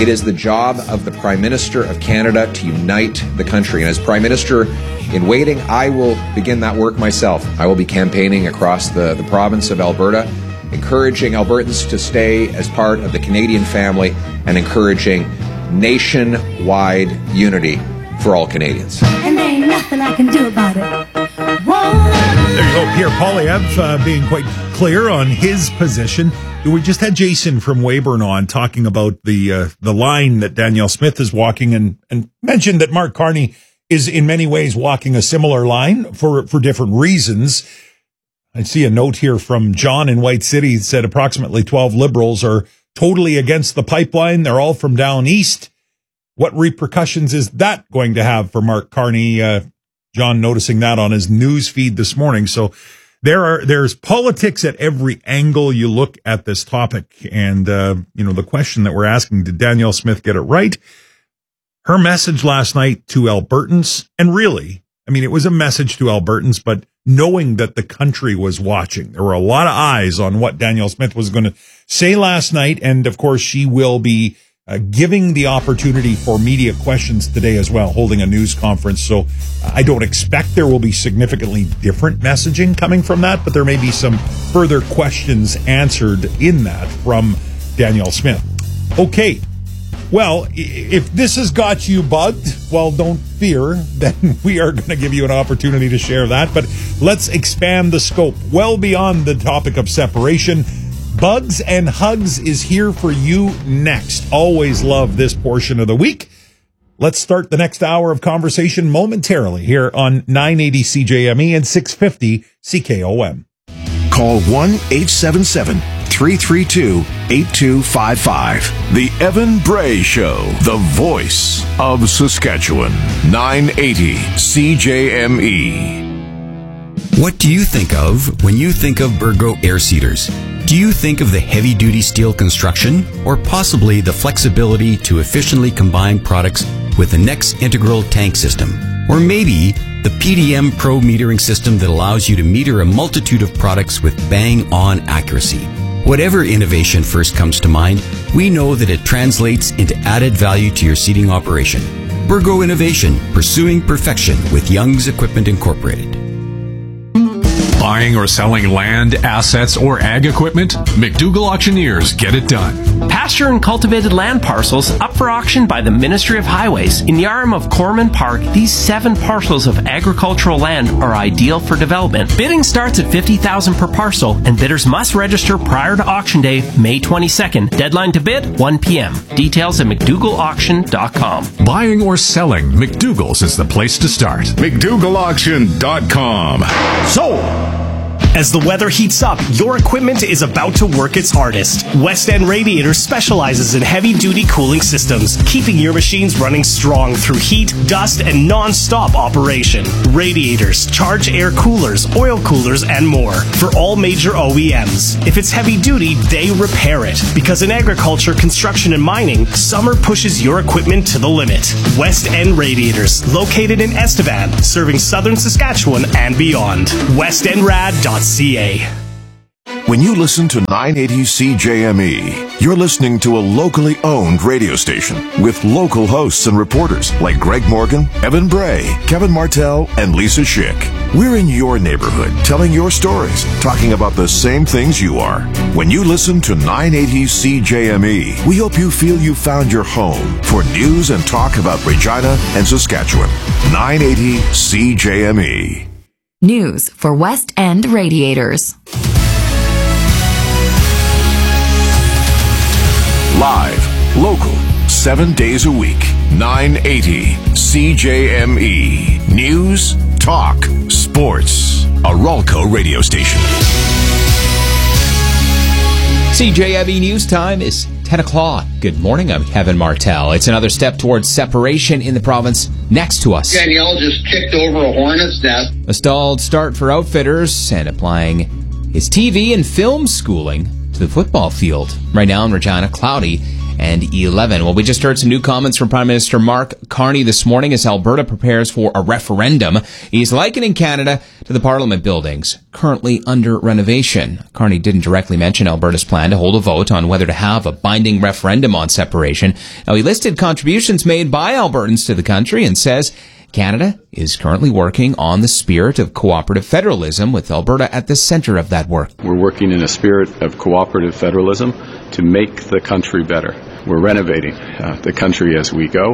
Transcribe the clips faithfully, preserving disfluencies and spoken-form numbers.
It is the job of the Prime Minister of Canada to unite the country. And as Prime Minister in waiting, I will begin that work myself. I will be campaigning across the, the province of Alberta, encouraging Albertans to stay as part of the Canadian family and encouraging nationwide unity for all Canadians. And there ain't nothing I can do about it. There you go, Pierre Poilievre uh, being quite clear on his position. We just had Jason from Weyburn on talking about the uh, the line that Danielle Smith is walking, and, and mentioned that Mark Carney is in many ways walking a similar line for, for different reasons. I see a note here from John in White City that said approximately twelve Liberals are totally against the pipeline. They're all from down east. What repercussions is that going to have for Mark Carney? Uh, John noticing that on his news feed this morning. So there are, there's politics at every angle you look at this topic. And, uh, you know, the question that we're asking, did Danielle Smith get it right? Her message last night to Albertans, and really, I mean, it was a message to Albertans, but knowing that the country was watching, there were a lot of eyes on what Danielle Smith was going to say last night. And of course, she will be Uh, giving the opportunity for media questions today as well, holding a news conference. So uh, I don't expect there will be significantly different messaging coming from that, but there may be some further questions answered in that from Danielle Smith. Okay. Well, if this has got you bugged, well, don't fear. Then we are going to give you an opportunity to share that. But let's expand the scope well beyond the topic of separation. Bugs and Hugs is here for you next. Always love this portion of the week. Let's start the next hour of conversation momentarily here on nine eighty C J M E and six fifty C K O M. Call one eight seven seven, three three two, eight two five five. The Evan Bray Show, the voice of Saskatchewan. nine eighty C J M E. What do you think of when you think of Burgo Air Seeders? Do you think of the heavy-duty steel construction, or possibly the flexibility to efficiently combine products with the Next Integral Tank System? Or maybe the P D M Pro metering system that allows you to meter a multitude of products with bang-on accuracy? Whatever innovation first comes to mind, we know that it translates into added value to your seeding operation. Burgo Innovation, pursuing perfection with Young's Equipment Incorporated. Buying or selling land, assets, or ag equipment? McDougall Auctioneers get it done. Pasture and cultivated land parcels up for auction by the Ministry of Highways. In the arm of Corman Park, these seven parcels of agricultural land are ideal for development. Bidding starts at fifty thousand dollars per parcel, and bidders must register prior to auction day, May twenty-second. Deadline to bid, one p.m. Details at mcdougall auction dot com. Buying or selling, McDougall's is the place to start. mcdougall auction dot com. So, as the weather heats up, your equipment is about to work its hardest. West End Radiators specializes in heavy-duty cooling systems, keeping your machines running strong through heat, dust, and non-stop operation. Radiators, charge air coolers, oil coolers, and more for all major O E Ms. If it's heavy-duty, they repair it. Because in agriculture, construction, and mining, summer pushes your equipment to the limit. West End Radiators, located in Estevan, serving southern Saskatchewan and beyond. west end rad dot c a. When you listen to nine eighty C J M E, you're listening to a locally owned radio station with local hosts and reporters like Greg Morgan, Evan Bray, Kevin Martell, and Lisa Schick. We're in your neighborhood, telling your stories, talking about the same things you are. When you listen to nine eighty C J M E, we hope you feel you found your home for news and talk about Regina and Saskatchewan. nine eighty C J M E. News for West End Radiators. Live, local, seven days a week. nine eighty C J M E. News, talk, sports. A Ralco radio station. C J M E News Time is ten o'clock. Good morning, I'm Kevin Martell. It's another step towards separation in the province next to us. Danielle just kicked over a hornet's nest. A stalled start for Outfitters and applying his T V and film schooling to the football field. Right now in Regina, cloudy eleven. Well, we just heard some new comments from Prime Minister Mark Carney this morning as Alberta prepares for a referendum. He's likening Canada to the Parliament buildings currently under renovation. Carney didn't directly mention Alberta's plan to hold a vote on whether to have a binding referendum on separation. Now, he listed contributions made by Albertans to the country and says Canada is currently working on the spirit of cooperative federalism, with Alberta at the center of that work. We're working in a spirit of cooperative federalism to make the country better. We're renovating uh, the country as we go,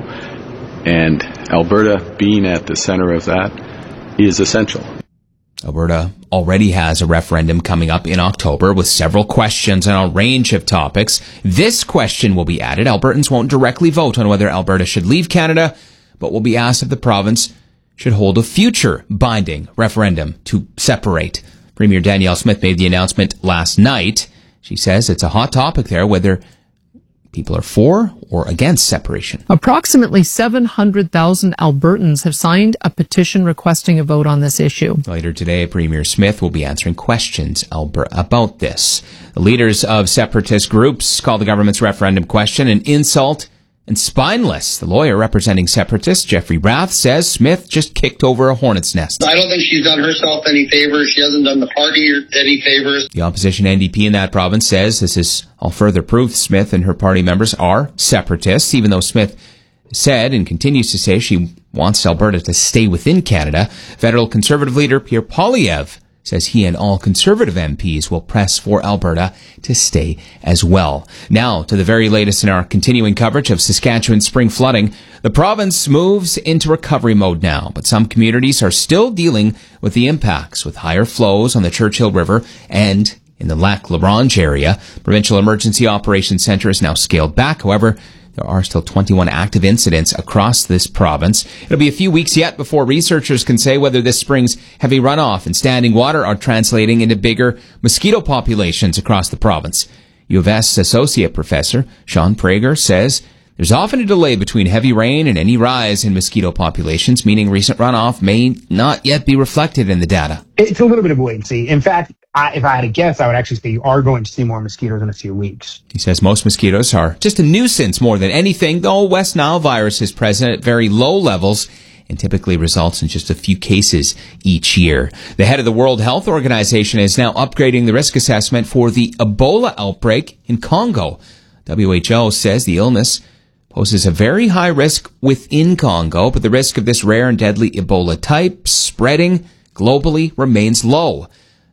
and Alberta being at the center of that is essential. Alberta already has a referendum coming up in October with several questions on a range of topics. This question will be added. Albertans won't directly vote on whether Alberta should leave Canada, but will be asked if the province should hold a future binding referendum to separate. Premier Danielle Smith made the announcement last night. She says it's a hot topic there, whether people are for or against separation. Approximately seven hundred thousand Albertans have signed a petition requesting a vote on this issue. Later today, Premier Smith will be answering questions about this. The leaders of separatist groups call the government's referendum question an insult and spineless. The lawyer representing separatists, Jeffrey Rath, says Smith just kicked over a hornet's nest. I don't think she's done herself any favors. She hasn't done the party any favors. The opposition N D P in that province says this is all further proof Smith and her party members are separatists, even though Smith said and continues to say she wants Alberta to stay within Canada. Federal Conservative leader Pierre Poilievre says he and all Conservative M Ps will press for Alberta to stay as well. Now, to the very latest in our continuing coverage of Saskatchewan spring flooding. The province moves into recovery mode now, but some communities are still dealing with the impacts, with higher flows on the Churchill River and in the Lac La Ronge area. Provincial Emergency Operations Centre is now scaled back. However, there are still twenty-one active incidents across this province. It'll be a few weeks yet before researchers can say whether this spring's heavy runoff and standing water are translating into bigger mosquito populations across the province. U of S Associate Professor Sean Prager says there's often a delay between heavy rain and any rise in mosquito populations, meaning recent runoff may not yet be reflected in the data. It's a little bit of a wait and see. In fact, I, if I had to guess, I would actually say you are going to see more mosquitoes in a few weeks. He says most mosquitoes are just a nuisance more than anything, though West Nile virus is present at very low levels and typically results in just a few cases each year. The head of the World Health Organization is now upgrading the risk assessment for the Ebola outbreak in Congo. W H O says the illness poses a very high risk within Congo, but the risk of this rare and deadly Ebola type spreading globally remains low.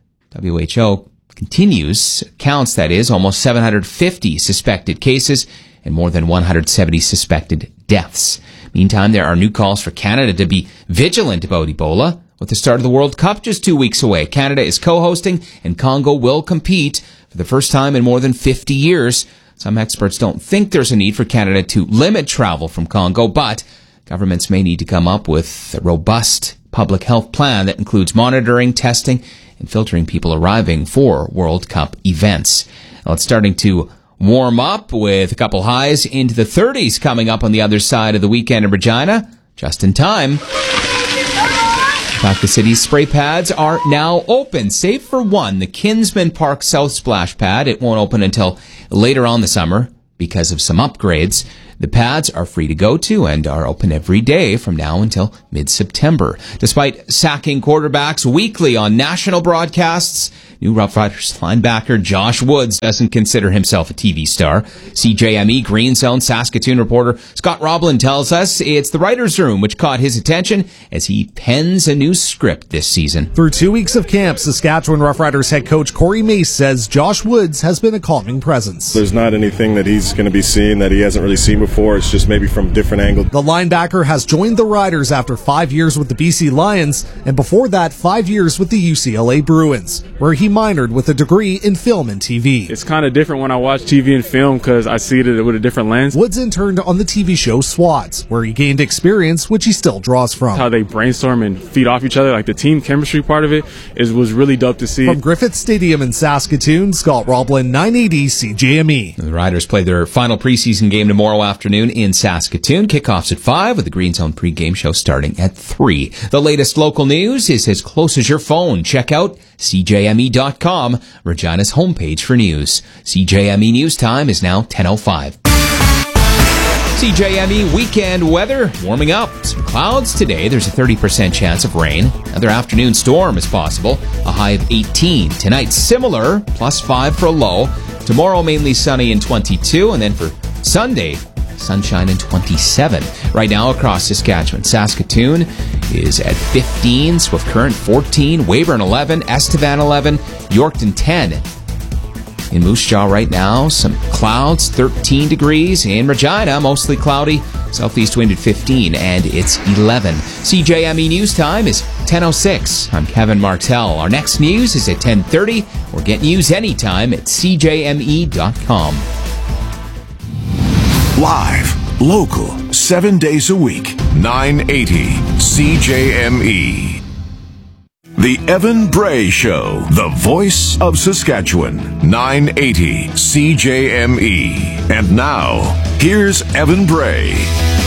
W H O continues, counts that is, almost seven hundred fifty suspected cases and more than one hundred seventy suspected deaths. Meantime, there are new calls for Canada to be vigilant about Ebola. With the start of the World Cup just two weeks away, Canada is co-hosting and Congo will compete for the first time in more than fifty years. Some experts don't think there's a need for Canada to limit travel from Congo, but governments may need to come up with a robust public health plan that includes monitoring, testing, and filtering people arriving for World Cup events. Well, it's starting to warm up with a couple highs into the thirties coming up on the other side of the weekend in Regina, just in time. In fact, the city's spray pads are now open, save for one, the Kinsman Park South Splash Pad. It won't open until later on the summer because of some upgrades. The pads are free to go to and are open every day from now until mid-September. Despite sacking quarterbacks weekly on national broadcasts, new Rough Riders linebacker Josh Woods doesn't consider himself a T V star. C J M E Green Zone Saskatoon reporter Scott Roblin tells us it's the writer's room which caught his attention as he pens a new script this season. Through two weeks of camp, Saskatchewan Rough Riders head coach Corey Mace says Josh Woods has been a calming presence. There's not anything that he's going to be seeing that he hasn't really seen before. It's just maybe from different angles. The linebacker has joined the Riders after five years with the B C Lions, and before that, five years with the U C L A Bruins, where he minored with a degree in film and T V. It's kind of different when I watch T V and film because I see it with a different lens. Woods interned on the T V show SWAT, where he gained experience, which he still draws from. How they brainstorm and feed off each other, like the team chemistry part of it, is was really dope to see. From Griffith Stadium in Saskatoon, Scott Roblin, nine eighty C J M E. The Riders play their final preseason game tomorrow afternoon in Saskatoon. Kickoffs at five with the Green Zone pregame show starting at three. The latest local news is as close as your phone. Check out C J M E dot com, Regina's homepage for news. C J M E News Time is now ten oh five. C J M E weekend weather warming up. Some clouds today. There's a thirty percent chance of rain. Another afternoon storm is possible. A high of eighteen. Tonight, similar, plus five for a low. Tomorrow, mainly sunny and twenty-two. And then for Sunday, sunshine and twenty-seven. Right now across Saskatchewan, Saskatoon is at fifteen. Swift Current fourteen. Weyburn eleven. Estevan eleven. Yorkton ten. In Moose Jaw right now, some clouds, thirteen degrees. In Regina, mostly cloudy. Southeast wind at fifteen, and it's eleven. C J M E News Time is ten oh six. I'm Kevin Martell. Our next news is at ten thirty. Or get news anytime at c j m e dot com. Live, local, seven days a week, nine eighty C J M E. The Evan Bray Show, the voice of Saskatchewan, nine eighty C J M E. And now, here's Evan Bray.